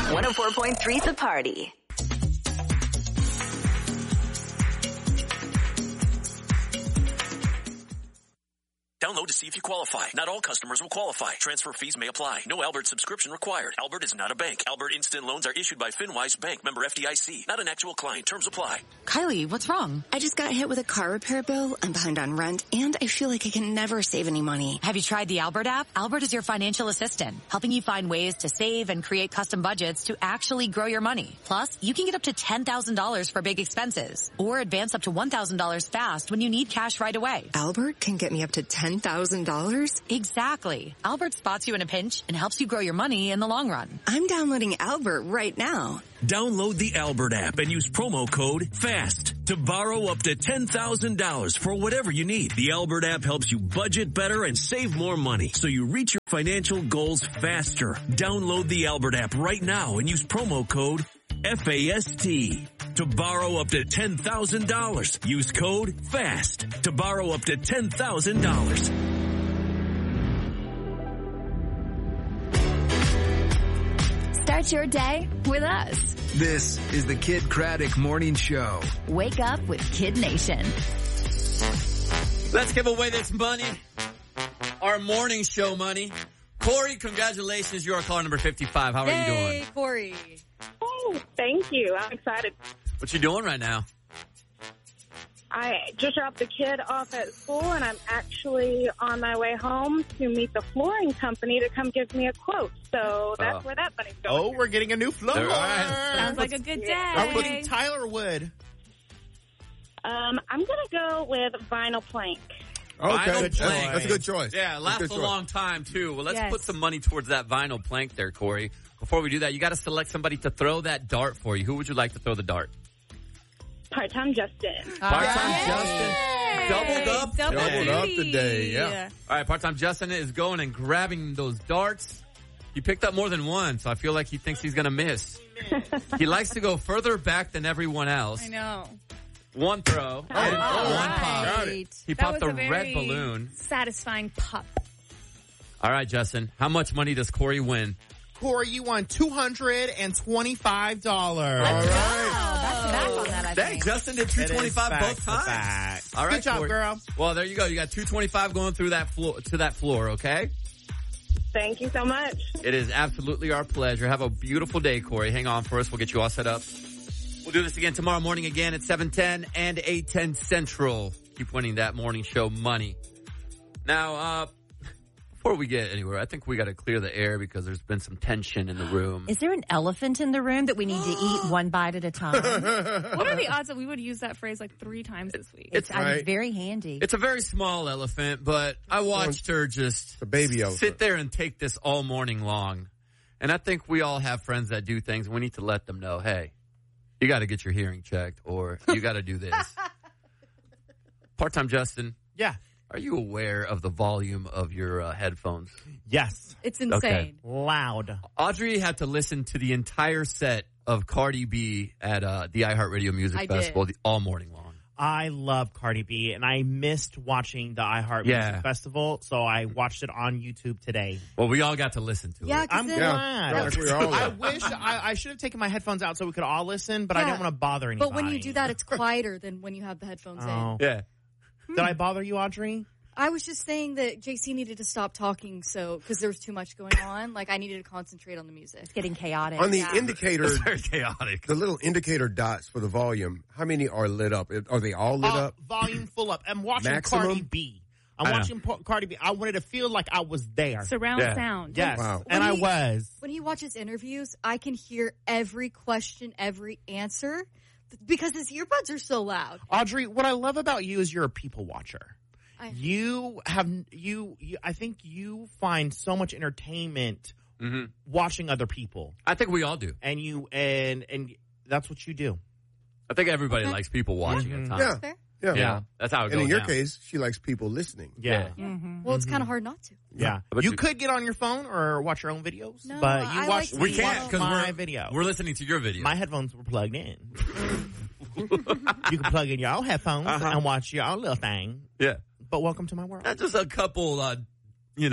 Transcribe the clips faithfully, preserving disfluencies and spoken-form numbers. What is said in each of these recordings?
one oh four point three The Party. Download to see if you qualify. Not all customers will qualify. Transfer fees may apply. No Albert subscription required. Albert is not a bank. Albert Instant Loans are issued by FinWise Bank, member F D I C. Not an actual client. Terms apply. Kylie, what's wrong? I just got hit with a car repair bill. I'm behind on rent, and I feel like I can never save any money. Have you tried the Albert app? Albert is your financial assistant, helping you find ways to save and create custom budgets to actually grow your money. Plus, you can get up to ten thousand dollars for big expenses, or advance up to one thousand dollars fast when you need cash right away. Albert can get me up to ten thousand dollars? Exactly. Albert spots you in a pinch and helps you grow your money in the long run. I'm downloading Albert right now. Download the Albert app and use promo code FAST to borrow up to ten thousand dollars for whatever you need. The Albert app helps you budget better and save more money so you reach your financial goals faster. Download the Albert app right now and use promo code FAST to borrow up to ten thousand dollars. Use code FAST to borrow up to ten thousand dollars. Start your day with us. This is the Kid Craddock Morning Show. Wake up with Kid Nation. Let's give away this money. Our morning show money. Corey, congratulations. You are caller number fifty-five. How are Yay, you doing? Hey, Corey. Oh, thank you. I'm excited. What you doing right now? I just dropped the kid off at school, and I'm actually on my way home to meet the flooring company to come give me a quote. So that's Oh. where that money's going. Oh, we're getting a new floor. All right. Sounds like a good day. Are we getting tile or wood? Um, I'm going to go with vinyl plank. Vinyl Okay, plank. that's, that's a good choice. Yeah, it lasts That's a a good choice. long time, too. Well, let's Yes. put some money towards that vinyl plank there, Corey. Before we do that, you got to select somebody to throw that dart for you. Who would you like to throw the dart? Part-time Justin. Part-time Yay. Justin. Doubled up Double today. Doubled up duty. today, yeah. All right, part-time Justin is going and grabbing those darts. He picked up more than one, so I feel like he thinks he's going to miss. He likes to go further back than everyone else. I know. One throw and All one pop. Got right. He That popped was a a red very balloon. Satisfying pop. All right, Justin, how much money does Corey win? Corey, you won two hundred twenty-five dollars. All right. That's back on that, I Dang, think. Justin did two twenty-five both times. Back. All right, Good job, Corey. girl. Well, there you go. You got two twenty-five going through that floor to that floor, okay? Thank you so much. It is absolutely our pleasure. Have a beautiful day, Corey. Hang on for us. We'll get you all set up. We'll do this again tomorrow morning again at seven ten and eight ten Central. Keep winning that morning show money. Now, uh, before we get anywhere, I think we got to clear the air because there's been some tension in the room. Is there an elephant in the room that we need to eat one bite at a time? What are the odds that we would use that phrase like three times this week? It's, I mean, Right. it's very handy. It's a very small elephant, but I watched her just a baby elephant. sit there and take this all morning long. And I think we all have friends that do things, and we need to let them know, hey, you got to get your hearing checked, or you got to do this. Part-time Justin, Yeah. are you aware of the volume of your uh, headphones? Yes. It's insane. Okay. Loud. Audrey had to listen to the entire set of Cardi B at uh, the iHeartRadio Music I Festival did. the, all morning long. I love Cardi B, and I missed watching the iHeart Yeah. Music Festival, so I watched it on YouTube today. Well, we all got to listen to Yeah, it. 'cause I'm then- glad. Yeah, like we all I are. wish I, I should have taken my headphones out so we could all listen, but I Yeah. didn't want to bother anybody. But when you do that, it's quieter than when you have the headphones Oh. Yeah. Did I bother you, Audrey? I was just saying that J C needed to stop talking, so because there was too much going on. Like I needed to concentrate on the music. It's getting chaotic. On the Yeah. indicator, It's very chaotic. the little indicator dots for the volume, how many are lit up? Are they all lit Uh, up? volume full up. I'm watching Maximum? Cardi B. I'm I know. watching po- Cardi B. I wanted to feel like I was there. Surround Yeah. sound. Yes, Wow. and When I he- was. When he watches interviews, I can hear every question, every answer, th- because his earbuds are so loud. Audrey, what I love about you is you're a people watcher. I- You have you, you. I think you find so much entertainment Mm-hmm. watching other people, I think we all do. and you and and that's what you do. I think everybody Okay. likes people watching Mhm. at times. Yeah. Fair? Yeah. Yeah, that's how it goes And in your down. case, she likes people listening. Yeah, Yeah. Mhm. Well, it's kind of hard not to. yeah. But You you- could get on your phone or watch your own videos, No, but you I watch. like We to you can't watch because my we're video. we're listening to your video. My headphones were plugged in. You can plug in your own headphones Uh-huh. and watch your own little thing. yeah, But welcome to my world. that's just a couple, uh, you know,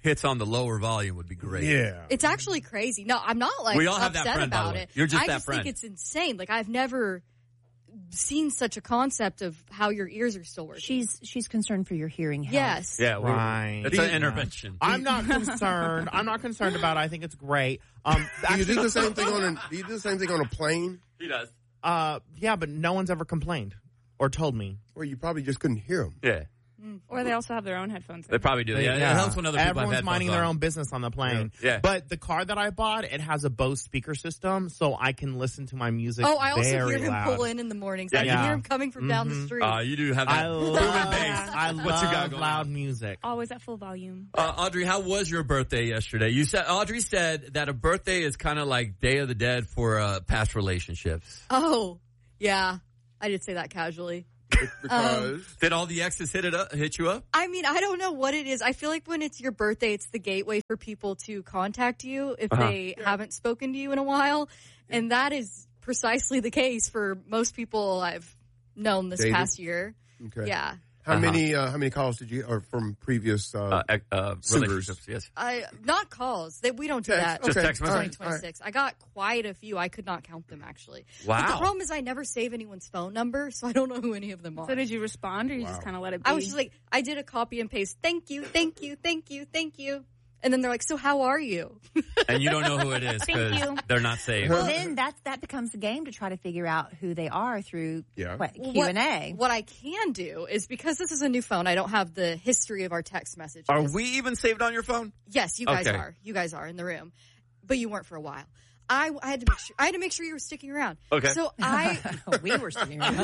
hits on the lower volume would be great. Yeah. It's actually crazy. No, I'm not like We all have that upset friend, by the about way. it. You're just I that just friend. think it's insane. Like I've never seen such a concept of how your ears are still working. She's she's concerned for your hearing health. Yes. Yeah, we're- Right. It's an intervention. I'm not concerned. I'm not concerned about it. I think it's great. Um, Do you do the same thing on a, do you do the same thing on a plane? He does. Uh, yeah, but no one's ever complained or told me. Or you probably just couldn't hear them. Yeah. Or they also have their own headphones. They probably do. Yeah, Yeah. it helps when other people Everyone's have minding headphones their on. own business on the plane. Yeah. Yeah. But the car that I bought, it has a Bose speaker system, so I can listen to my music. Oh, I also very hear him loud. pull in in the mornings. Yeah, I can yeah. hear him coming from down the Mhm. street. Uh, you do have that I boom love, and bass. I What you got love going loud on? music. Always at full volume. Uh, Audrey, how was your birthday yesterday? You said Audrey said that a birthday is kind of like Day of the Dead for uh, past relationships. Oh, yeah. I did say that casually. Because Did all the exes hit it up, hit you up? I mean, I don't know what it is. I feel like when it's your birthday, it's the gateway for people to contact you if Uh-huh. they haven't spoken to you in a while. And that is precisely the case for most people I've known this Dated? past year. okay. Yeah. How Uh-huh. many uh, how many calls did you or from previous uh, Uh, ec- uh, Suitors. relationships, yes. I not calls. They, we don't do Text. that. Just Okay. text All right. messages. twenty twenty-six. I got quite a few. I could not count them actually. Wow. But the problem is I never save anyone's phone number, so I don't know who any of them are. So did you respond, or you just Wow. kind of let it be? I was just like, I did a copy and paste. Thank you, thank you, thank you, thank you. And then they're like, so how are you? And you don't know who it is Thank because you. they're not saved. Well, then that that becomes the game to try to figure out who they are through Yeah. what, Well, Q and A. What, what I can do is because this is a new phone, I don't have the history of our text messages. Are we even saved on your phone? Yes, you guys Okay. are. You guys are in the room, but you weren't for a while. I, I had to make sure. I had to make sure you were sticking around. Okay. So I we were sitting around.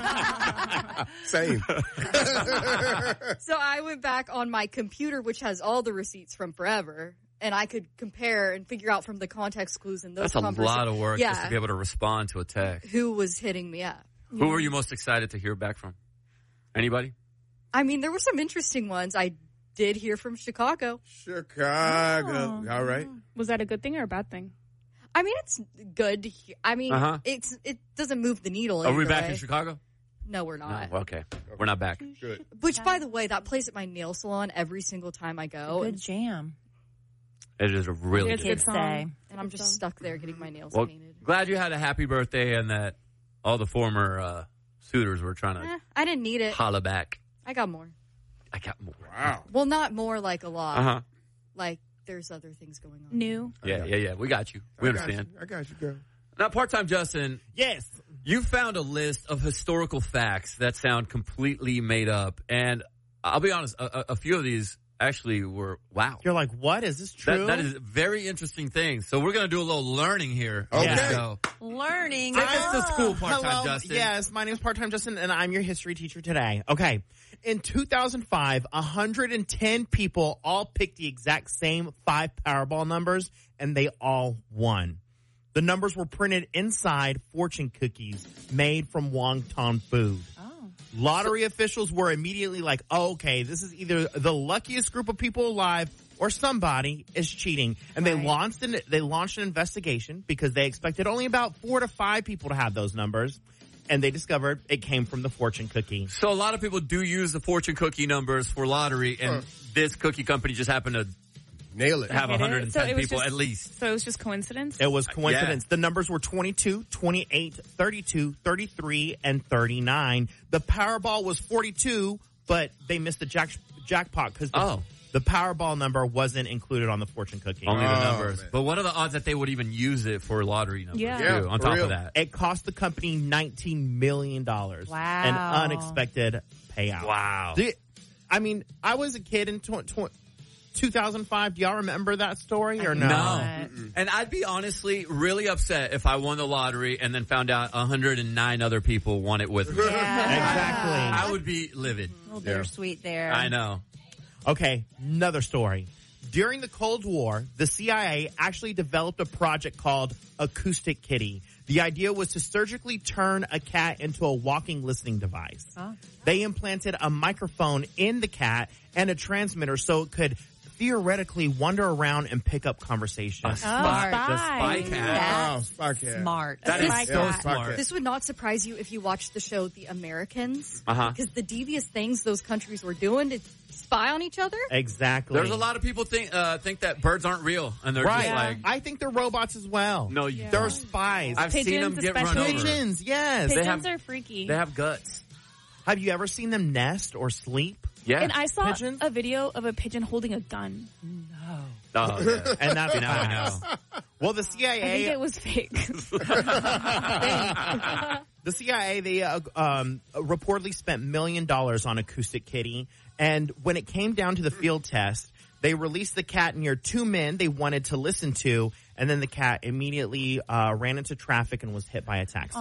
same? so I went back on my computer, which has all the receipts from forever, and I could compare and figure out from the context clues and those. That's a conversa- lot of work Yeah, just to be able to respond to a text. who was hitting me up? Who were you most excited to hear back from? Anybody? I mean, there were some interesting ones. I did hear from Chicago. Chicago. All right. Was that a good thing or a bad thing? I mean, it's good to hear. I mean, Uh-huh. it's it doesn't move the needle. Are we either back way. in Chicago? No, we're not. No. Okay. We're not back. Good. Which, by the way, that place at my nail salon every single time I go, Good and, jam. It is a really It's good. Kids song. say. and I'm just stuck there getting my nails Well, painted. glad you had a happy birthday and that all the former uh, suitors were trying to Eh, I didn't need it. holla back. I got more. I got more. Wow. Well, not more like a lot. Uh huh. Like there's other things going on. New. Yeah, yeah, yeah. We got you. We I got understand. you. I got you, girl. Now, part-time Justin, Yes. you found a list of historical facts that sound completely made up, and I'll be honest, a, a, a few of these actually were wow. You're like, what? Is this true? That, that is a very interesting thing. So we're going to do a little learning here. Okay. So, Learning. take us to school, part-time Hello. Justin. Yes, my name is Part-Time Justin, and I'm your history teacher today. Okay. In two thousand five, one hundred ten people all picked the exact same five Powerball numbers, and they all won. The numbers were printed inside fortune cookies made from wonton food. Oh. Lottery officials were immediately like, oh, okay, this is either the luckiest group of people alive or somebody is cheating. And Right. they launched an, they launched an investigation because they expected only about four to five people to have those numbers. And they discovered it came from the fortune cookie. So a lot of people do use the fortune cookie numbers for lottery, and Huh. this cookie company just happened to Nail it. have Hit it. one hundred So ten it was people just- at least. So it was just coincidence? It was coincidence. Yeah. The numbers were twenty-two, twenty-eight, thirty-two, thirty-three, and thirty-nine. The Powerball was forty-two, but they missed the jack, jackpot because the, Oh. the Powerball number wasn't included on the fortune cookie. Only the Oh, numbers. man. But what are the odds that they would even use it for lottery numbers? Yeah. too, Yeah, on for top real. of that. It cost the company nineteen million dollars. Wow. An unexpected payout. Wow. Do you- I mean, I was a kid in tw- tw- two thousand five. Do y'all remember that story or no? No. Not. And I'd be honestly really upset if I won the lottery and then found out one hundred nine other people won it with me. Exactly. I would be livid. A little bittersweet there. I know. Okay, another story. During the Cold War, the C I A actually developed a project called Acoustic Kitty. The idea was to surgically turn a cat into a walking listening device. Oh. They implanted a microphone in the cat and a transmitter so it could theoretically wander around and pick up conversations. Spy. The spy cat. Oh, spy cat. Smart. That This is is so cat. smart. This would not surprise you if you watched the show The Americans. Uh-huh. Because the devious things those countries were doing to spy on each other. Exactly. There's a lot of people think uh, think that birds aren't real, and they're right. just like, I think they're robots as well. no, you They're don't. spies. I've seen Pigeons them get run especially. over. Pigeons, yes. Pigeons have- are freaky. They have guts. Have you ever seen them nest or sleep? Yeah. and I saw Pigeons? a video of a pigeon holding a gun. Oh, yeah. And that's See, now I facts. know. Well, the C I A. I think it was fake. The C I A, they uh, um, reportedly spent million dollars on Acoustic Kitty, and when it came down to the field test, they released the cat near two men they wanted to listen to, and then the cat immediately uh, ran into traffic and was hit by a taxi. Oh.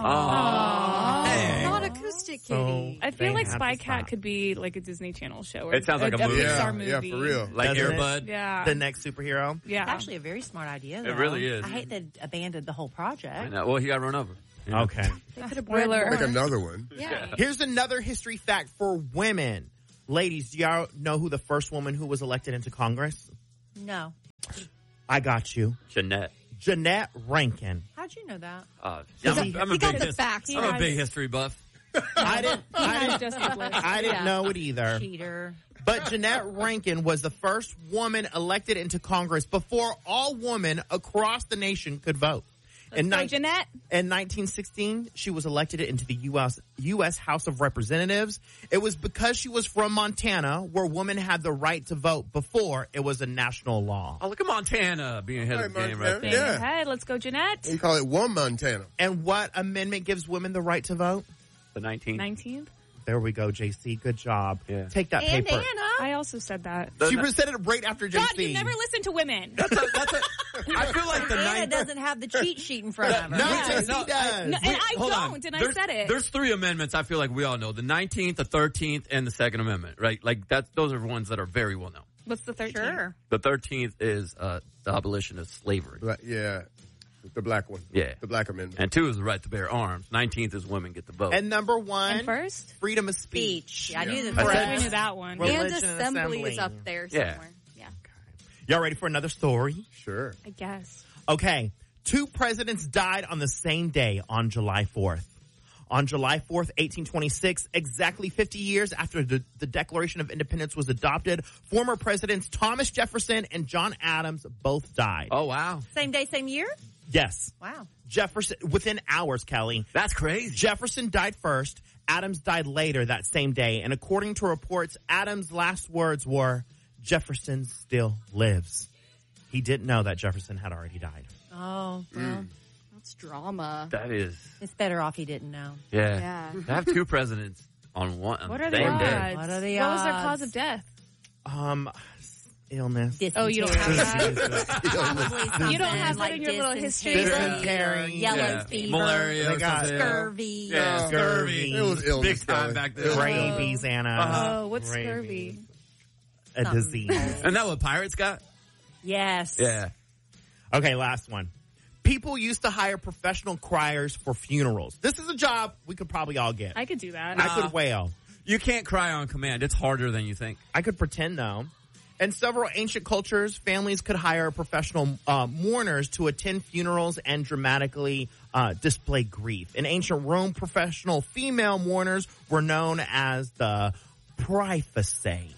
Oh, not Acoustic So Kitty. I feel they like have Spy to Cat stop. could be like a Disney Channel show. Or It sounds like a movie. Pixar Yeah, movie. yeah, for real. Like Doesn't Air it? Bud. Yeah. The next superhero. yeah. It's actually a very smart idea, though. It really is. I hate that abandoned the whole project. I know. Well, he got run over. Yeah. Okay. They could have Spoiler. Make another one. Yeah. Here's another history fact for women. Ladies, do y'all know who the first woman who was elected into Congress? No. I got you. Jeanette. Jeanette Rankin. How'd you know that? Uh, yeah, I'm, a- I'm a he got big the his- facts I'm a right. big history buff. I didn't. He I has didn't, just his list. I didn't Yeah. know it either. Cheater. But Jeanette Rankin was the first woman elected into Congress before all women across the nation could vote. Let's in, go, nine- Jeanette. in nineteen sixteen, she was elected into the U S U S House of Representatives. It was because she was from Montana, where women had the right to vote before it was a national law. Oh, look at Montana being ahead of the Hey, game Montana. right there. Yeah. Hey, let's go, Jeanette. You call it one Montana. And what amendment gives women the right to vote? The nineteenth. nineteenth. There we go, J C. Good job. Yeah. Take that And paper. Anna. I also said that. She said it right after J C. God, you never listen to women. That's a, that's a, I feel like the Anna ninth. doesn't have the cheat sheet in front of her. No, Yeah, J C no, does. No, and I Hold don't, on. and I There's- said it. There's three amendments I feel like we all know. The nineteenth, the thirteenth, and the Second Amendment, right? Like that's those are ones that are very well known. What's the thirteenth? Sure. The thirteenth is uh, the abolition of slavery. Black, yeah. The black one. Yeah. The black amendment. And two is the right to bear arms. nineteenth is women get to vote. And number one, And first? freedom of speech. Speech. I knew I that. said- We knew that one. Religion And and assembly is assembly. up there Yeah. somewhere. Yeah. Y'all ready for another story? Sure. I guess. Okay. Two presidents died on the same day on July fourth. On July fourth, eighteen twenty-six, exactly fifty years after the, the Declaration of Independence was adopted, former presidents Thomas Jefferson and John Adams both died. oh wow, Same day, same year? Yes. Wow. Jefferson, within hours, Kelly. that's crazy. Jefferson died first. Adams died later that same day. And according to reports, Adams' last words were, Jefferson still lives. He didn't know that Jefferson had already died. Oh, well, That's drama. That is, it's better off he didn't know. yeah. Yeah. To have two presidents on one. on What the are the same odds? day. What are the What was their odds? cause of death? Um, illness. Oh, you don't have that? Probably You don't have something that in your little history Dysentery. book? Yellow Yeah. fever. Malaria. They got something. Scurvy. Yeah, Oh, scurvy. It was illness. Big time Kelly. back It then. was Rabies, Anna. Uh-huh. Oh, what's Rabies. scurvy? A Something. disease. Isn't that what pirates got? Yes. Yeah. Okay, last one. People used to hire professional criers for funerals. This is a job we could probably all get. I could do that. I could wail. You can't cry on command. It's harder than you think. I could pretend, though. In several ancient cultures, families could hire professional uh, mourners to attend funerals and dramatically uh, display grief. In ancient Rome, professional female mourners were known as the praeface.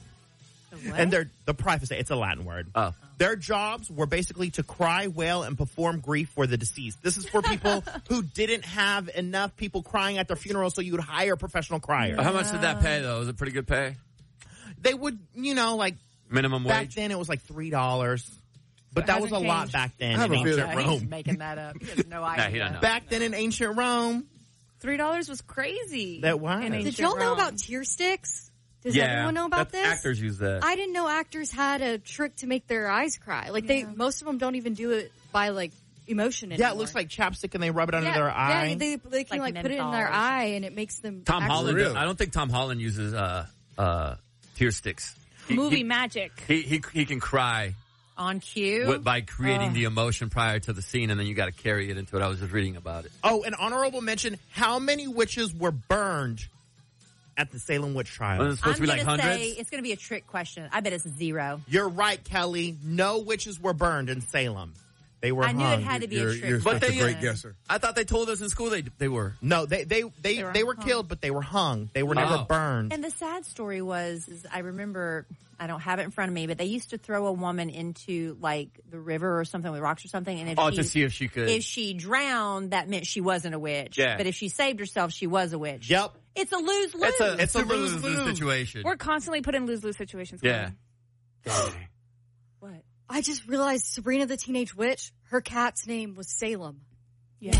And they're the praeface, it's a Latin word. Oh. Their jobs were basically to cry, wail, and perform grief for the deceased. This is for people who didn't have enough people crying at their funeral, so you would hire professional criers. How much did that pay, though? Was it pretty good pay? They would, you know, like, Minimum back wage? then it was like three dollars. But It that was a hasn't lot changed. back then I have in a feeling- ancient He's Rome. making that up. He has no idea. he don't know. Back then in ancient Rome, Three dollars was crazy. That was. in Did Did ancient y'all know Rome. about tear sticks? Does yeah. everyone know about That's- this? Actors use that. I didn't know actors had a trick to make their eyes cry. Like they, most of them don't even do it by like emotion anymore. yeah, it looks like chapstick and they rub it under yeah, their eye. Yeah, they, they can Like like, put it in menthol their or eye and it makes them. Tom actually- Holland. Really? I don't think Tom Holland uses uh, uh, tear sticks. He, Movie he, magic. He, he he can cry On cue. with, by creating Oh. the emotion prior to the scene, and then you got to carry it into it. I was just reading about it. Oh, an honorable mention. How many witches were burned at the Salem witch trial? Was it supposed I'm to be like gonna hundreds? say it's going to be a trick question. I bet it's zero. You're right, Kelly. No witches were burned in Salem. They were I knew hung. it had to be You're, a trick. you're But such they, a great uh, guesser. I thought they told us in school they they were. No, they they they, They were they were hung. killed, but they were hung. They were never Oh. burned. And the sad story was, is I remember, I don't have it in front of me, but they used to throw a woman into like the river or something with rocks or something. And if Oh, she, to see if she could. if she drowned, that meant she wasn't a witch. Yeah. But if she saved herself, she was a witch. Yep. It's a lose lose. It's a, It's it's a a lose lose-lose. lose situation. We're constantly put in lose-lose situations. Yeah. What? I just realized Sabrina the Teenage Witch, her cat's name was Salem. Yeah.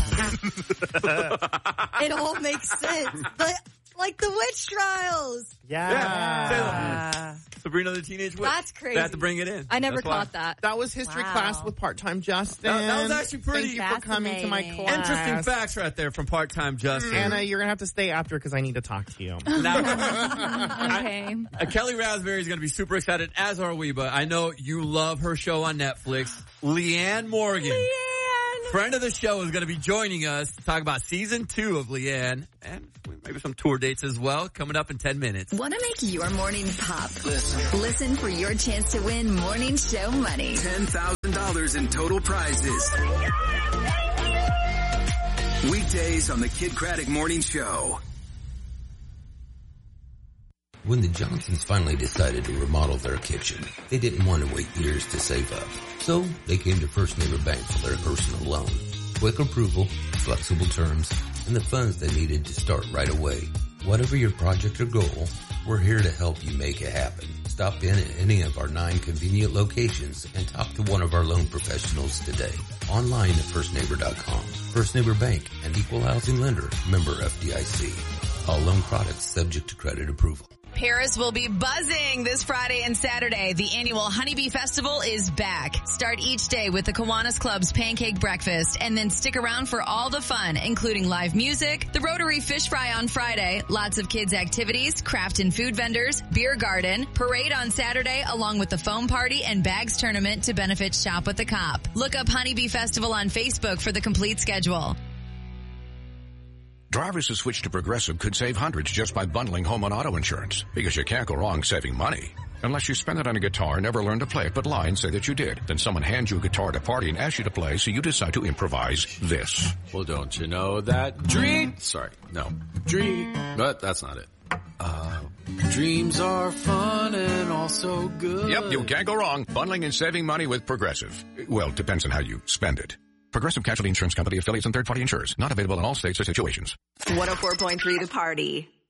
It all makes sense. But, like the witch trials. Yeah. Yeah. Uh, Sabrina the Teenage Witch. That's crazy. They have to bring it in. I never That's why. caught that. That was history Wow. class with part-time Justin. That- that was actually pretty Thank you for coming to my fascinating. class. Interesting facts right there from part-time Justin. Anna, you're going to have to stay after because I need to talk to you. Now, Okay. uh, Kelly Raspberry is going to be super excited, as are we, but I know you love her show on Netflix. Leanne Morgan, friend of the show, is going to be joining us to talk about season two of Leanne and maybe some tour dates as well, coming up in ten minutes. Want to make your morning pop? Listen. Listen for your chance to win morning show money. ten thousand dollars in total prizes. Weekdays on the Kid Craddock Morning Show. When the Johnsons finally decided to remodel their kitchen, they didn't want to wait years to save up. So they came to First Neighbor Bank for their personal loan. Quick approval, flexible terms, and the funds they needed to start right away. Whatever your project or goal, we're here to help you make it happen. Stop in at any of our nine convenient locations and talk to one of our loan professionals today. Online at first neighbor dot com. First Neighbor Bank, an equal housing lender, member F D I C. All loan products subject to credit approval. Paris will be buzzing this Friday and Saturday. The annual Honeybee Festival is back. Start each day with the Kiwanis Club's pancake breakfast and then stick around for all the fun, including live music, the Rotary Fish Fry on Friday, lots of kids activities, craft and food vendors, beer garden, parade on Saturday, along with the foam party and bags tournament to benefit Shop with the Cop. Look up Honeybee Festival on Facebook for the complete schedule. Drivers who switch to Progressive could save hundreds just by bundling home and auto insurance, because you can't go wrong saving money. Unless you spend it on a guitar and never learn to play it, but lie and say that you did. Then someone hands you a guitar at a party and asks you to play, so you decide to improvise this. Well, don't you know that dream... Sorry, no. Dream... But that's not it. Uh, dreams are fun and also good. Yep, you can't go wrong. Bundling and saving money with Progressive. Well, it depends on how you spend it. Progressive Casualty Insurance Company, affiliates, and third-party insurers. Not available in all states or situations. one oh four point three The Party.